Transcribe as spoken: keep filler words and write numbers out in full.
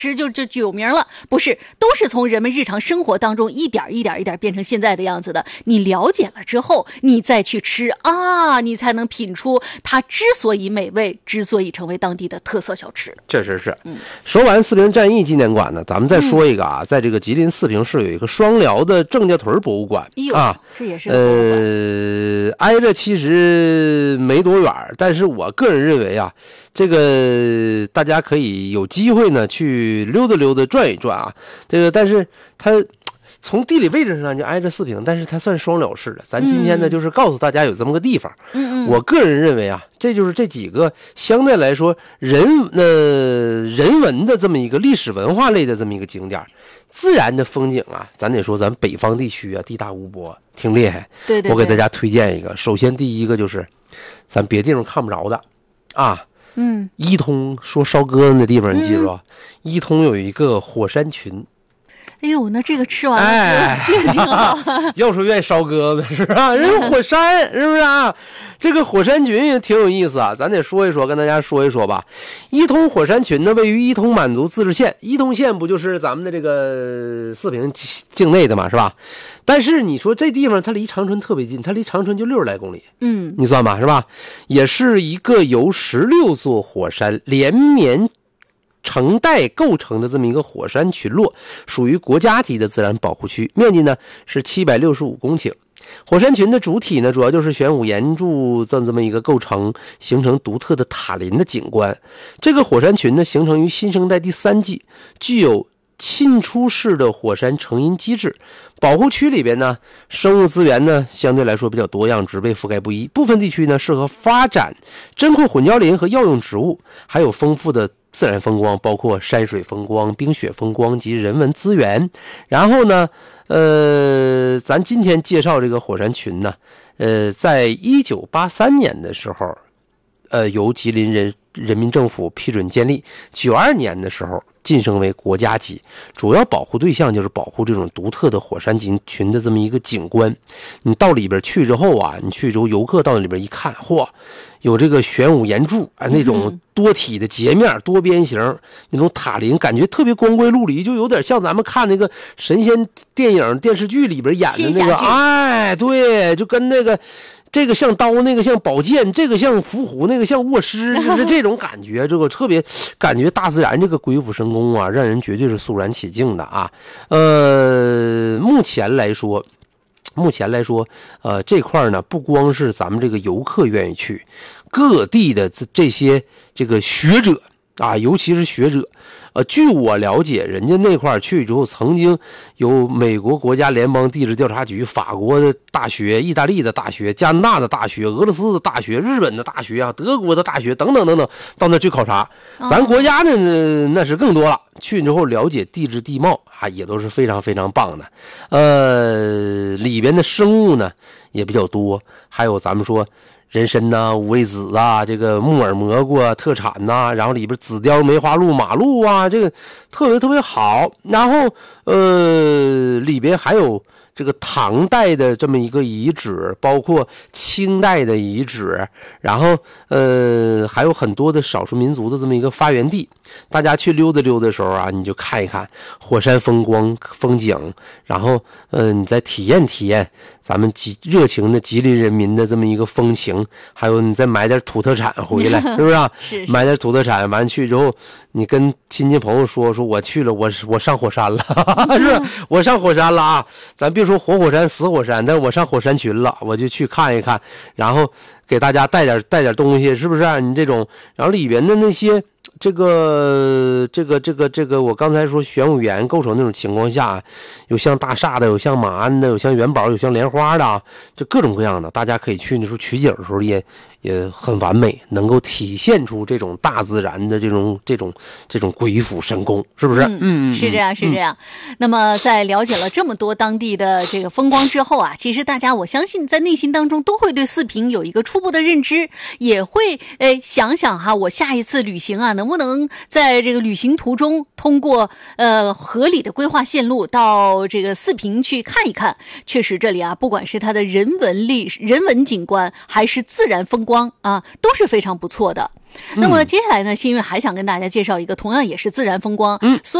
吃就就就有名了，不是，都是从人们日常生活当中一点一点一点变成现在的样子的。你了解了之后，你再去吃啊，你才能品出它之所以美味，之所以成为当地的特色小吃。 确实是。 嗯， 说完四平战役纪念馆呢，咱们再说一个啊，嗯、在这个吉林四平市有一个双辽的郑家屯博物馆、 哎、啊，这也是个博物馆。 呃，挨着其实没多远，但是我个人认为啊，这个大家可以有机会呢去溜达溜达转一转啊。这个但是它从地理位置上就挨着四平，但是它算双辽市的。咱今天呢、嗯、就是告诉大家有这么个地方。 嗯嗯， 我个人认为啊，这就是这几个相对来说人呃人文的这么一个历史文化类的这么一个景点。自然的风景啊，咱得说咱北方地区啊，地大物博，挺厉害。 对对对， 我给大家推荐一个。首先第一个就是咱别地方看不着的啊。 嗯， 伊通说烧鸽子的地方，你记住啊，嗯、伊通有一个火山群。 哎呦，那这个吃完了， 哎，要说愿意烧鸽子是吧？人家火山是不是啊？这个火山群也挺有意思啊，咱得说一说，跟大家说一说吧。伊通火山群呢，位于伊通满族自治县，伊通县不就是咱们的这个四平境内的嘛，是吧？但是你说这地方它离长春特别近，它离长春就六十来公里， 嗯， 你算吧，是吧？也是一个由十六座火山连绵成带构成的这么一个火山群落，属于国家级的自然保护区，面积呢是七百六十五公顷。火山群的主体呢，主要就是玄武岩柱的这么一个构成，形成独特的塔林的景观。这个火山群呢，形成于新生代第三纪，具有沁出式的火山成因机制。保护区里边呢，生物资源呢相对来说比较多样，植被覆盖不一，部分地区呢适合发展针阔混交林和药用植物，还有丰富的自然风光，包括山水风光、冰雪风光及人文资源。然后呢，呃，咱今天介绍这个火山群呢，呃，在一九八三年的时候，呃，由吉林人人民政府批准建立，九二年的时候晋升为国家级，主要保护对象就是保护这种独特的火山群的这么一个景观。你到里边去之后啊，你去之后游客到里边一看，嚯，有这个玄武岩柱啊，那种多体的截面、多边形那种塔林，感觉特别光怪陆离，就有点像咱们看那个神仙电影电视剧里边演的那个，哎，对，就跟那个这个像刀，那个像宝剑，这个像伏虎，那个像卧狮，就是这种感觉。这个特别感觉大自然这个鬼斧神工啊，让人绝对是肃然起敬的啊。呃，目前来说。目前来说，呃，这块呢，不光是咱们这个游客愿意去，各地的这这些这个学者啊，尤其是学者，呃，据我了解，人家那块去之后，曾经有美国国家联邦地质调查局、法国的大学、意大利的大学、加拿大的大学、俄罗斯的大学、日本的大学啊、德国的大学等等等等，到那去考察。咱国家呢，那是更多了。去之后了解地质地貌啊，也都是非常非常棒的。呃，里边的生物呢也比较多，还有咱们说人参呐、五味子啊、这个木耳蘑菇啊特产呐、然后里边紫貂、梅花鹿、马鹿啊，这个特别特别好。然后呃，里边还有这个唐代的这么一个遗址，包括清代的遗址，然后呃还有很多的少数民族的这么一个发源地。大家去溜达溜达的时候啊，你就看一看火山风光风景，然后呃你再体验体验咱们吉热情的吉林人民的这么一个风情，还有你再买点土特产回来，是不是啊？ 是是， 买点土特产，完去之后你跟亲戚朋友说说我去了，我我上火山了是我上火山了啊，咱别说活火山死火山，但是我上火山群了，我就去看一看，然后给大家带点带点东西，是不是啊？你这种，然后里边的那些这个这个这个这个我刚才说玄武岩构成那种情况下，有像大厦的，有像马鞍的，有像元宝，有像莲花的啊，就各种各样的，大家可以去那时候取景的时候也也很完美，能够体现出这种大自然的这种这种这种鬼斧神工，是不是？ 嗯，嗯是这样，是这样。嗯、那么在了解了这么多当地的这个风光之后啊，其实大家我相信在内心当中都会对四平有一个初步的认知，也会诶想想哈，我下一次旅行啊，能不能在这个旅行途中通过呃合理的规划线路到这个四平去看一看。确实这里啊，不管是它的人文历人文景观还是自然风光啊，都是非常不错的。 那么接下来呢，新月还想跟大家介绍一个同样也是自然风光， 嗯， 所